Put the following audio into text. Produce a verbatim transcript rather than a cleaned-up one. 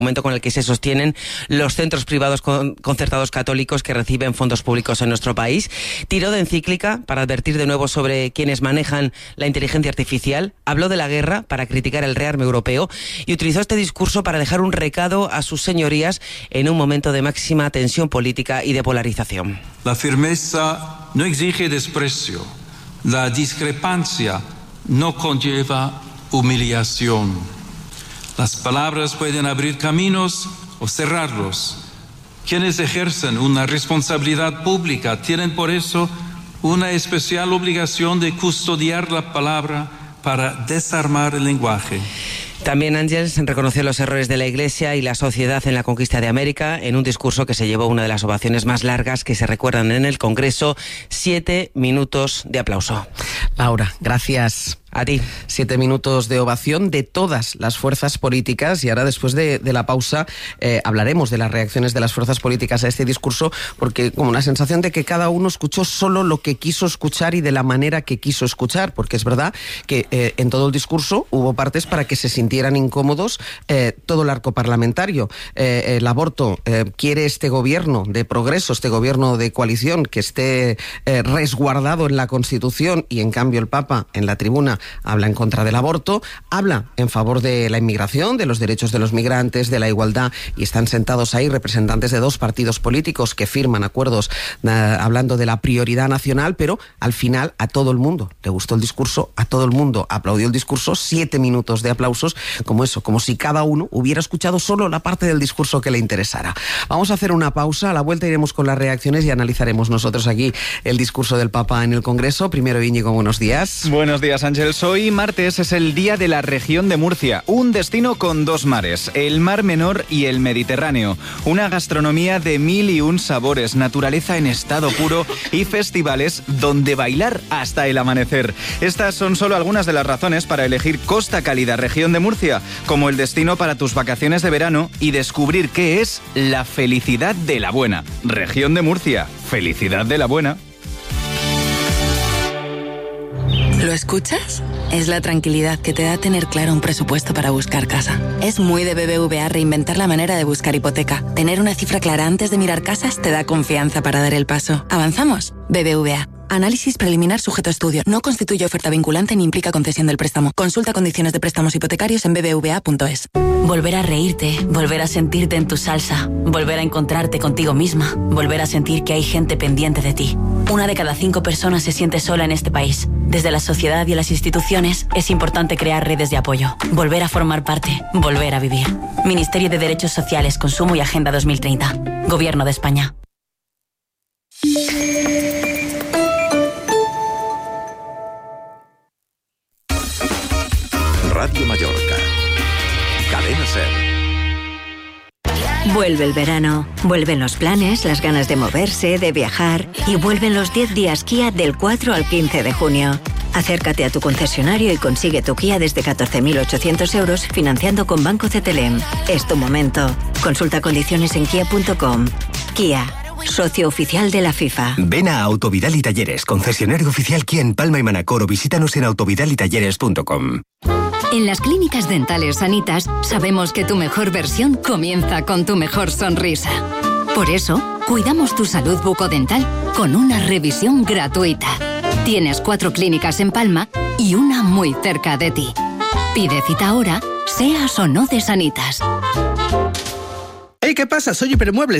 argumento con el que se sostienen los centros privados con, concertados católicos que reciben fondos públicos en nuestro país. Tiró de encíclica para advertir de nuevo sobre quienes manejan la inteligencia artificial, habló de la guerra para criticar el rearme europeo y utilizó este discurso para dejar un recado a sus señorías en un momento de máxima tensión política y de polarización. La firmeza no exige desprecio, la discrepancia no conlleva humillación. Las palabras pueden abrir caminos o cerrarlos. Quienes ejercen una responsabilidad pública tienen por eso una especial obligación de custodiar la palabra para desarmar el lenguaje. También Ángels reconoció los errores de la Iglesia y la sociedad en la conquista de América en un discurso que se llevó una de las ovaciones más largas que se recuerdan en el Congreso. Siete minutos de aplauso. Laura, gracias. A ti. Siete minutos de ovación de todas las fuerzas políticas y ahora después de, de la pausa eh, hablaremos de las reacciones de las fuerzas políticas a este discurso, porque como una sensación de que cada uno escuchó solo lo que quiso escuchar y de la manera que quiso escuchar, porque es verdad que eh, en todo el discurso hubo partes para que se sintieran incómodos eh, todo el arco parlamentario. Eh, el aborto eh, quiere este gobierno de progreso, este gobierno de coalición que esté eh, resguardado en la Constitución, y en cambio el Papa en la tribuna habla en contra del aborto, habla en favor de la inmigración, de los derechos de los migrantes, de la igualdad, y están sentados ahí representantes de dos partidos políticos que firman acuerdos eh, hablando de la prioridad nacional, pero al final a todo el mundo le gustó el discurso, a todo el mundo aplaudió el discurso, siete minutos de aplausos, como eso, como si cada uno hubiera escuchado solo la parte del discurso que le interesara. Vamos a hacer una pausa, a la vuelta iremos con las reacciones y analizaremos nosotros aquí el discurso del Papa en el Congreso. Primero, Íñigo, buenos días. Buenos días, Ángel. Hoy, martes, es el día de la región de Murcia, un destino con dos mares, el Mar Menor y el Mediterráneo. Una gastronomía de mil y un sabores, naturaleza en estado puro y festivales donde bailar hasta el amanecer. Estas son solo algunas de las razones para elegir Costa Cálida, región de Murcia, como el destino para tus vacaciones de verano y descubrir qué es la felicidad de la buena. Región de Murcia, felicidad de la buena. ¿Lo escuchas? Es la tranquilidad que te da tener claro un presupuesto para buscar casa. Es muy de B B V A reinventar la manera de buscar hipoteca. Tener una cifra clara antes de mirar casas te da confianza para dar el paso. ¿Avanzamos? B B V A. Análisis preliminar sujeto a estudio. No constituye oferta vinculante ni implica concesión del préstamo. Consulta condiciones de préstamos hipotecarios en b b v a punto es. Volver a reírte, volver a sentirte en tu salsa, volver a encontrarte contigo misma, volver a sentir que hay gente pendiente de ti. Una de cada cinco personas se siente sola en este país. Desde la sociedad y las instituciones es importante crear redes de apoyo, volver a formar parte, volver a vivir. Ministerio de Derechos Sociales, Consumo y Agenda dos mil treinta. Gobierno de España. Radio Mallorca. Cadena Ser. Vuelve el verano, vuelven los planes, las ganas de moverse, de viajar y vuelven los diez días Kia del cuatro al quince de junio. Acércate a tu concesionario y consigue tu Kia desde catorce mil ochocientos euros financiando con Banco C T L M. Es tu momento. Consulta condiciones en kia punto com. Kia, socio oficial de la FIFA. Ven a Autovidal y Talleres, concesionario oficial Kia en Palma y Manacor, o visítanos en autovidal y talleres punto com. En las clínicas dentales Sanitas sabemos que tu mejor versión comienza con tu mejor sonrisa. Por eso, cuidamos tu salud bucodental con una revisión gratuita. Tienes cuatro clínicas en Palma y una muy cerca de ti. Pide cita ahora, seas o no de Sanitas. Hey, ¿qué pasa? Soy Hipermuebles.